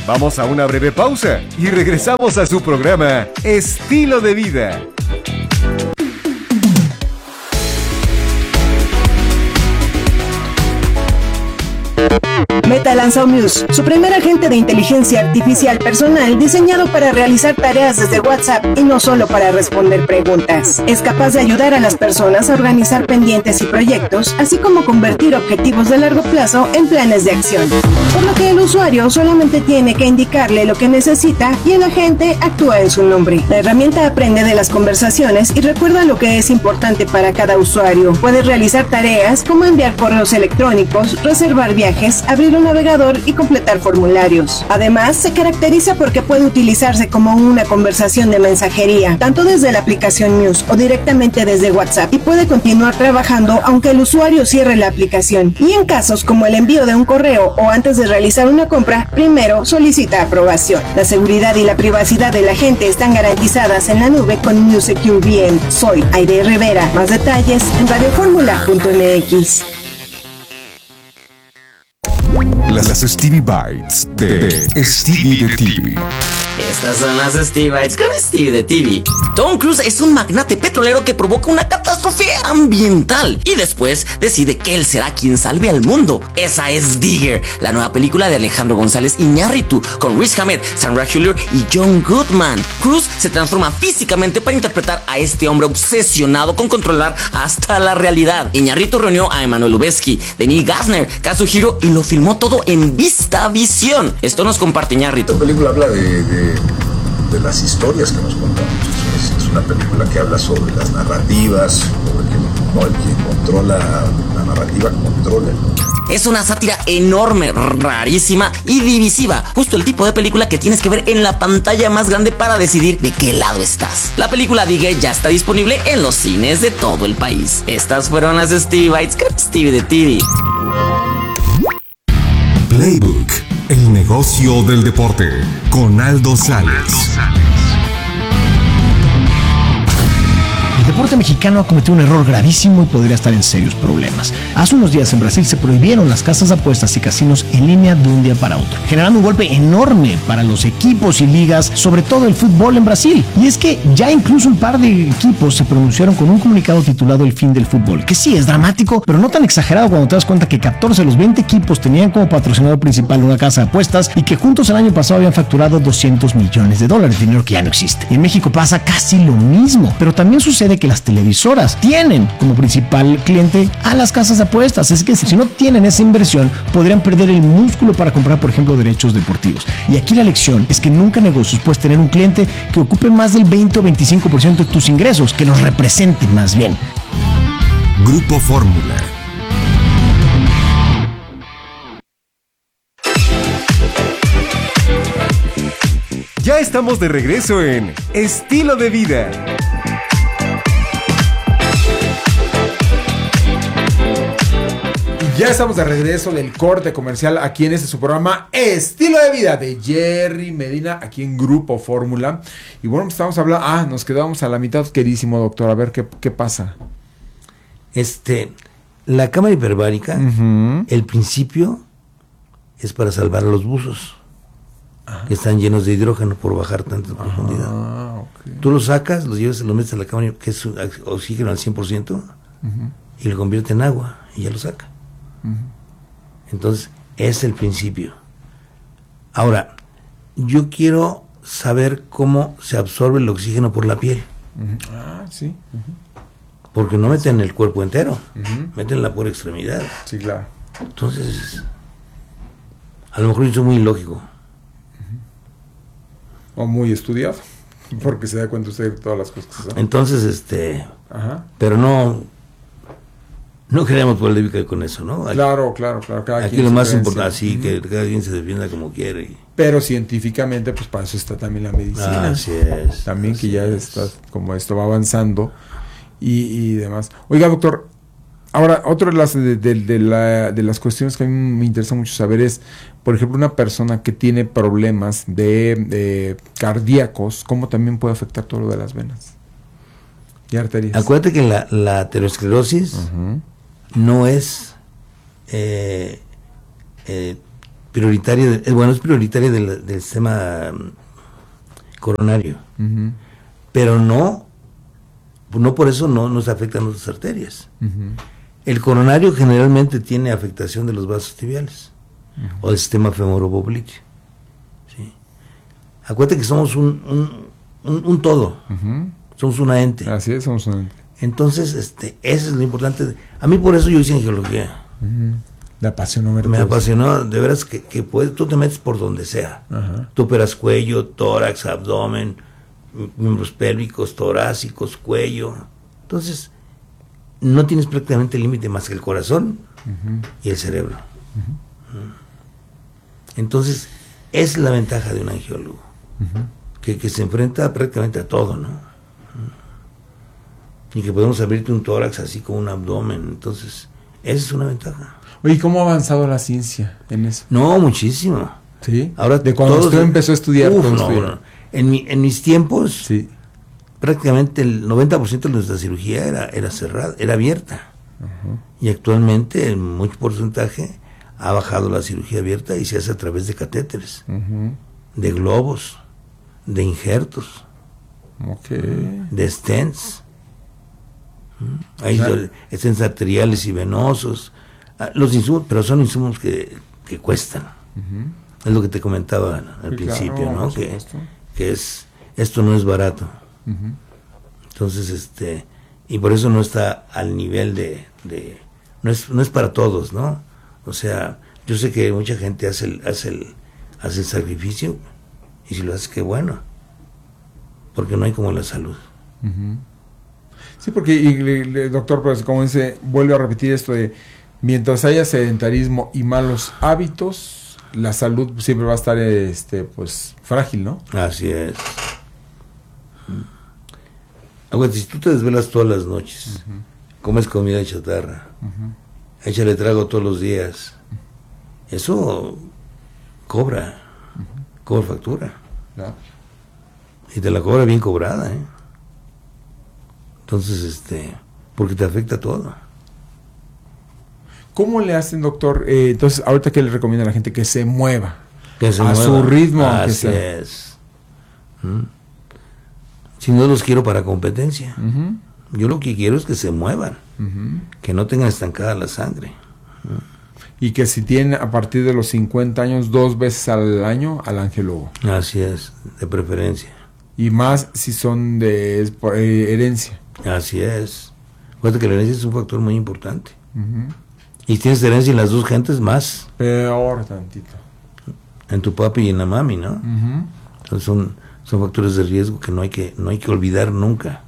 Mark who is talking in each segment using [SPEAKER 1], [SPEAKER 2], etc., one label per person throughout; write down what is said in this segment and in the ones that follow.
[SPEAKER 1] Vamos a una breve pausa y regresamos a su programa Estilo de Vida.
[SPEAKER 2] Meta lanzó Muse, su primer agente de inteligencia artificial personal diseñado para realizar tareas desde WhatsApp y no solo para responder preguntas. Es capaz de ayudar a las personas a organizar pendientes y proyectos, así como convertir objetivos de largo plazo en planes de acción. Por lo que el usuario solamente tiene que indicarle lo que necesita y el agente actúa en su nombre. La herramienta aprende de las conversaciones y recuerda lo que es importante para cada usuario. Puede realizar tareas como enviar correos electrónicos, reservar viajes, abrir un navegador y completar formularios. Además, se caracteriza porque puede utilizarse como una conversación de mensajería, tanto desde la aplicación Muse o directamente desde WhatsApp, y puede continuar trabajando aunque el usuario cierre la aplicación. Y en casos como el envío de un correo o antes de realizar una compra, primero solicita aprobación. La seguridad y la privacidad de la gente están garantizadas en la nube con Muse Secure VM. Soy Aide Rivera. Más detalles en radioformula.mx.
[SPEAKER 1] Las Stevie Bites de Stevie de TV.
[SPEAKER 3] Estas son las Stevie Bites con Stevie de TV. Tom Cruise es un magnate petrolero que provoca una catástrofe ambiental y después decide que él será quien salve al mundo. Esa es Digger, la nueva película de Alejandro González Iñárritu con Riz Ahmed, Sandra Hüller y John Goodman. Cruise se transforma físicamente para interpretar a este hombre obsesionado con controlar hasta la realidad. Iñárritu reunió a Emmanuel Lubezki, Denis Gassner, Kazuhiro y lo filmó todo en VistaVision. Esto nos comparte Iñárritu.
[SPEAKER 4] Esta película habla de las historias que nos contamos. Es una película que habla sobre las narrativas, sobre el que controla la narrativa, controla.
[SPEAKER 3] Es una sátira enorme, rarísima y divisiva. Justo el tipo de película que tienes que ver en la pantalla más grande para decidir de qué lado estás. La película Digger ya está disponible en los cines de todo el país. Estas fueron las Stevie Bites con Stevie de TV.
[SPEAKER 1] Playbook, el negocio del deporte, con Aldo Sales.
[SPEAKER 5] El deporte mexicano ha cometido un error gravísimo y podría estar en serios problemas. Hace unos días en Brasil se prohibieron las casas de apuestas y casinos en línea de un día para otro, generando un golpe enorme para los equipos y ligas, sobre todo el fútbol en Brasil. Y es que ya incluso un par de equipos se pronunciaron con un comunicado titulado El fin del fútbol, que sí es dramático, pero no tan exagerado cuando te das cuenta que 14 de los 20 equipos tenían como patrocinador principal una casa de apuestas y que juntos el año pasado habían facturado $200 millones, dinero que ya no existe. En México pasa casi lo mismo, pero también sucede que las televisoras tienen como principal cliente a las casas de apuestas. Es que si no tienen esa inversión, podrían perder el músculo para comprar, por ejemplo, derechos deportivos. Y aquí la lección es que nunca en negocios puedes tener un cliente que ocupe más del 20 o 25% de tus ingresos, que los represente más bien.
[SPEAKER 1] Grupo Fórmula. Ya estamos de regreso en Estilo de Vida.
[SPEAKER 6] Ya estamos de regreso del corte comercial aquí en su programa Estilo de Vida de Jerry Medina, aquí en Grupo Fórmula. Y bueno, pues estamos hablando, nos quedamos a la mitad, queridísimo doctor, a ver qué pasa.
[SPEAKER 7] La cámara hiperbárica, el principio es para salvar a los buzos, que están llenos de hidrógeno por bajar tanta profundidad. Okay. Tú los sacas, los llevas, los metes a la cámara, que es oxígeno al 100%, y lo convierte en agua, y ya lo saca. Entonces, es el principio. Ahora, yo quiero saber cómo se absorbe el oxígeno por la piel.
[SPEAKER 6] Sí.
[SPEAKER 7] Porque no meten el cuerpo entero, meten la pura extremidad.
[SPEAKER 6] Sí, claro.
[SPEAKER 7] Entonces, a lo mejor yo soy muy ilógico.
[SPEAKER 6] O muy estudiado, porque se da cuenta usted de todas las cosas que son.
[SPEAKER 7] Entonces, pero no queremos polémica con eso, ¿no?
[SPEAKER 6] Claro.
[SPEAKER 7] Aquí lo más importante, sí, que cada quien se defienda como quiere.
[SPEAKER 6] Pero científicamente, pues para eso está también la medicina.
[SPEAKER 7] Así es.
[SPEAKER 6] También así que ya está, como esto va avanzando y demás. Oiga, doctor, ahora, otra de las cuestiones que a mí me interesa mucho saber es, por ejemplo, una persona que tiene problemas de cardíacos, ¿cómo también puede afectar todo lo de las venas y arterias?
[SPEAKER 7] Acuérdate que la aterosclerosis no es prioritaria, es prioritaria del sistema coronario, pero no por eso no nos afectan otras arterias. El coronario generalmente tiene afectación de los vasos tibiales o del sistema femoropopliteo. ¿Sí? Acuérdate que somos un todo, somos una ente.
[SPEAKER 6] Así es, somos una ente.
[SPEAKER 7] Entonces, eso es lo importante. A mí por eso yo hice angiología.
[SPEAKER 6] Me apasionó ver
[SPEAKER 7] Me
[SPEAKER 6] todo
[SPEAKER 7] apasionó, de veras que tú te metes por donde sea. Tú operas cuello, tórax, abdomen, miembros pélvicos, torácicos, cuello. Entonces, no tienes prácticamente límite más que el corazón y el cerebro. Entonces, es la ventaja de un angiólogo, que se enfrenta prácticamente a todo, ¿no? Y que podemos abrirte un tórax así como un abdomen. Entonces, esa es una ventaja.
[SPEAKER 6] Oye, ¿cómo ha avanzado la ciencia en eso?
[SPEAKER 7] No, muchísimo.
[SPEAKER 6] Sí.
[SPEAKER 7] Ahora
[SPEAKER 6] de cuando usted empezó a estudiar.
[SPEAKER 7] No. En mis tiempos,
[SPEAKER 6] sí,
[SPEAKER 7] prácticamente el 90% de nuestra cirugía era cerrada, era abierta. Y actualmente, en mucho porcentaje, ha bajado la cirugía abierta y se hace a través de catéteres, de globos, de injertos, de stents. Hay stents arteriales y venosos. Los insumos, pero son insumos que cuestan. Es lo que te comentaba al principio, claro, ¿no? Que esto no es barato. Entonces, y por eso no está al nivel no es para todos, ¿no? O sea, yo sé que mucha gente hace el sacrificio, y si lo hace, qué bueno, porque no hay como la salud.
[SPEAKER 6] Sí, porque, doctor, pues como dice, vuelve a repetir esto de, mientras haya sedentarismo y malos hábitos, la salud siempre va a estar pues frágil, ¿no?
[SPEAKER 7] Así es. Aguanta, si tú te desvelas todas las noches, comes comida chatarra, échale trago todos los días, eso cobra factura.
[SPEAKER 6] Claro.
[SPEAKER 7] Y te la cobra bien cobrada, ¿eh? Entonces, porque te afecta todo.
[SPEAKER 6] ¿Cómo le hacen, doctor? Entonces, ahorita, ¿qué le recomienda a la gente? Que se mueva.
[SPEAKER 7] Que se
[SPEAKER 6] mueva.
[SPEAKER 7] Su
[SPEAKER 6] ritmo.
[SPEAKER 7] Así es. Si no los quiero para competencia. Yo lo que quiero es que se muevan. Que no tengan estancada la sangre.
[SPEAKER 6] Y que si tienen a partir de los 50 años, 2 veces al año, al angiólogo.
[SPEAKER 7] Así es, de preferencia.
[SPEAKER 6] Y más si son de herencia.
[SPEAKER 7] Así es. Acuérdate que la herencia es un factor muy importante. Y tienes herencia en las dos gentes, más.
[SPEAKER 6] Peor tantito.
[SPEAKER 7] En tu papi y en la mami, ¿no? Entonces son factores de riesgo que no hay que olvidar nunca.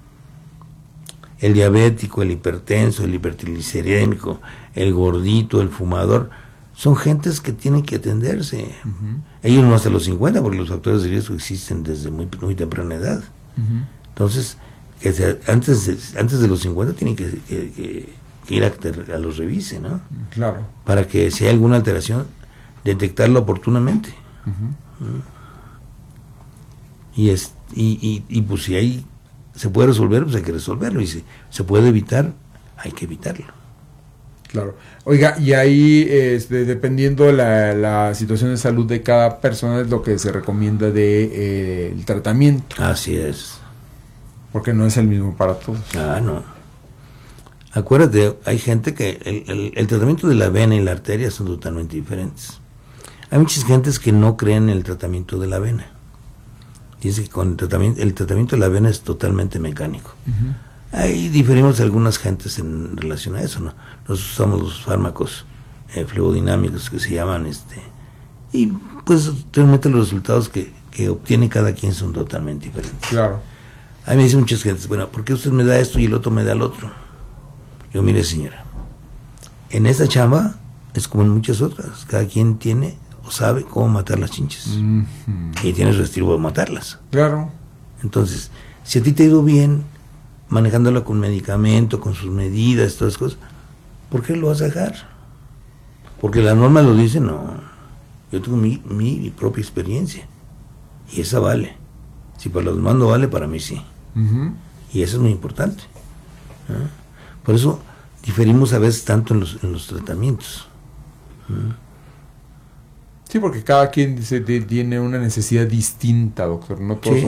[SPEAKER 7] El diabético, el hipertenso, el hipertriglicerídemico, el gordito, el fumador, son gentes que tienen que atenderse. Ellos no hasta los 50, porque los factores de riesgo existen desde muy temprana edad. Entonces, antes de los 50 tienen que ir a los revise, ¿no?
[SPEAKER 6] Claro.
[SPEAKER 7] Para que si hay alguna alteración, detectarla oportunamente. Y pues si hay se puede resolver, pues hay que resolverlo, y si se puede evitar, hay que evitarlo.
[SPEAKER 6] Claro. Oiga, y ahí, dependiendo de la situación de salud de cada persona, es lo que se recomienda el tratamiento.
[SPEAKER 7] Así es.
[SPEAKER 6] Porque no es el mismo para todos.
[SPEAKER 7] No. Acuérdate, hay gente que el tratamiento de la vena y la arteria son totalmente diferentes. Hay muchas gentes que no creen en el tratamiento de la vena. Dice que con el tratamiento de la vena es totalmente mecánico. Ahí diferimos algunas gentes en relación a eso, ¿no? Nosotros usamos los fármacos fluidodinámicos que se llaman, y pues realmente los resultados que obtiene cada quien son totalmente diferentes.
[SPEAKER 6] Claro.
[SPEAKER 7] A mí me dicen muchas gentes, bueno, ¿por qué usted me da esto y el otro me da el otro? Yo, mire, señora, en esta chamba es como en muchas otras, cada quien tiene o sabe cómo matar las chinches y tiene su estilo de matarlas.
[SPEAKER 6] Claro.
[SPEAKER 7] Entonces, si a ti te ha ido bien manejándola con medicamento, con sus medidas, todas esas cosas, ¿por qué lo vas a dejar? Porque la norma lo dice, no. Yo tengo mi propia experiencia y esa vale. Si para los demás no vale, para mí sí. Y eso es muy importante. Por eso diferimos a veces tanto en los tratamientos.
[SPEAKER 6] Sí, porque cada quien tiene una necesidad distinta, doctor. No todos
[SPEAKER 7] Sí.